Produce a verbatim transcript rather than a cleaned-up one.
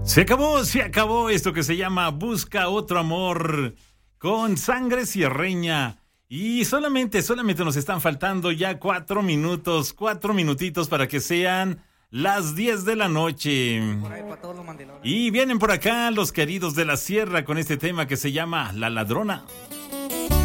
Se acabó, se acabó esto que se llama Busca Otro Amor con Sangre Sierreña. Y solamente, solamente nos están faltando ya cuatro minutos, cuatro minutitos para que sean las diez de la noche. Y vienen por acá los queridos de la sierra con este tema que se llama La Ladrona.